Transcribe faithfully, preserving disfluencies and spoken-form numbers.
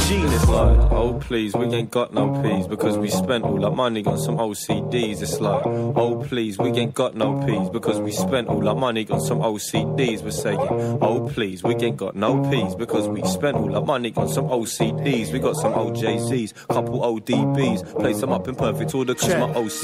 gene. It's like, oh please, we ain't got no peas because we spent all our money on some O C Ds. It's like, oh please, we ain't got no peas because we spent all our money on some O C Ds. We're saying, oh please, we ain't got no peas because we spent all our money on some O C Ds. We got some O J Zs, couple O D Bs, place them up in perfect order cause my O C